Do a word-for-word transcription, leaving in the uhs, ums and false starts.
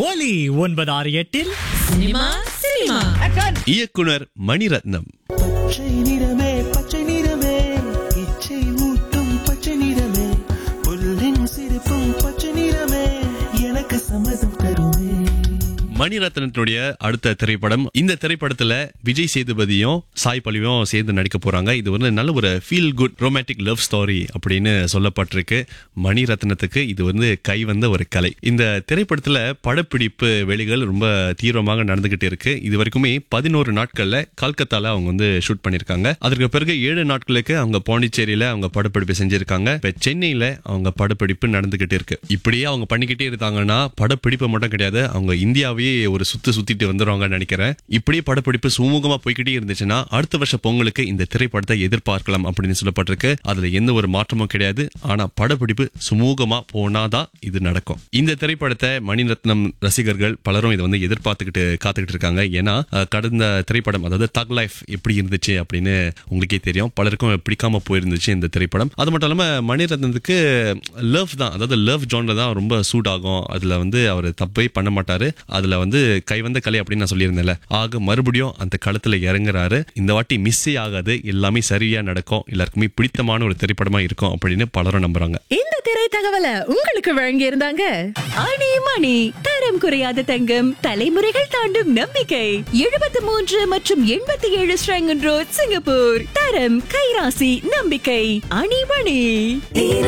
ஒலி ஒன்பது ஆறு எட்டில் சினிமா சினிமா இயக்குனர் மணிரத்னம். பச்சை நிறமே பச்சை நிறமே இச்சை ஊட்டும் பச்சை நிறமே புல்லின் சிரிப்பும் பச்சை நிறமே எனக்கு சம்மதம் தருமே. மணிரத்னத்தினுடைய அடுத்த திரைப்படம். இந்த திரைப்படத்துல விஜய் சேதுபதியும் சாய் பல்லவியும் சேர்ந்து நடிக்க போறாங்க. இது வந்து நல்ல ஒரு feel good romantic love story அப்படின்னு சொல்லப்பட்டிருக்கு. மணிரத்னத்துக்கு இது வந்து கை வந்த ஒரு கலை. இந்த திரைப்படத்துல படப்பிடிப்பு வேலைகள் ரொம்ப தீவிரமாக நடந்துகிட்டு இருக்கு. இது வரைக்குமே பதினோரு நாட்கள்ல கல்கத்தால அவங்க வந்து ஷூட் பண்ணிருக்காங்க. அதற்கு பிறகு ஏழு நாட்களுக்கு அவங்க பாண்டிச்சேரியில அவங்க படப்பிடிப்பு செஞ்சிருக்காங்க. இப்ப சென்னையில அவங்க படப்பிடிப்பு நடந்துகிட்டு இருக்கு. இப்படியே அவங்க பண்ணிக்கிட்டே இருந்தாங்கன்னா படப்பிடிப்பு மட்டும் கிடையாது, அவங்க இந்தியாவே ஒரு சுத்து சுத்திட்டு வந்துருவாங்க நினைக்கிறேன். இப்படியே படப்பிடிப்பு சுமூகமா போய்கிட்டே இருந்துச்சுன்னா அடுத்த வருஷ பொங்கலுக்கு இந்த திரைப்படத்தை எதிர்பார்க்கலாம் அப்படின்னு சொல்லப்பட்டிருக்கு. அதுல எந்த ஒரு மாற்றமும் கிடையாது. ஆனா படப்பிடிப்பு சுமூகமா போனாதான் இது நடக்கும். இந்த திரைப்படத்தை மணிரத்னம் ரசிகர்கள் பலரும் இதை வந்து எதிர்பார்த்துக்கிட்டு காத்துக்கிட்டு இருக்காங்க. ஏன்னா கடந்த திரைப்படம், அதாவது தக் லைஃப் எப்படி இருந்துச்சு அப்படின்னு உங்களுக்கே தெரியும். பலருக்கும் பிடிக்காம போயிருந்துச்சு இந்த திரைப்படம். அது மட்டும் இல்லாம மணிரத்னத்துக்கு லவ் தான், அதாவது லவ் ஜான்ல தான் ரொம்ப சூட் ஆகும். அதுல வந்து அவர் தப்பே பண்ண மாட்டாரு. அதுல வந்து கைவந்த கலை அப்படின்னு நான் சொல்லியிருந்தேன்ல. ஆக மறுபடியும் அந்த களத்துல இறங்குறாரு. இந்த வாட்டி மிஸ்ஸே ஆகாது, எல்லாமே சரியா நடக்கும், எல்லாருக்குமே பிடித்தமான ஒரு திரைப்படமா இருக்கும் அப்படின்னு பலரும் நம்புறாங்க. இந்த திரை தகவலை உங்களுக்கு வழங்கி இருந்தாங்க ஆணி மணி. தரம் குறையாத தங்கம், தலைமுறைகள் தாண்டும் நம்பிக்கை. எழுபத்தி மூன்று மற்றும் எண்பத்தி ஏழு ஸ்ரங்கன் ரோட், சிங்கப்பூர். தரம், கைராசி, நம்பிக்கை. அணி மணி.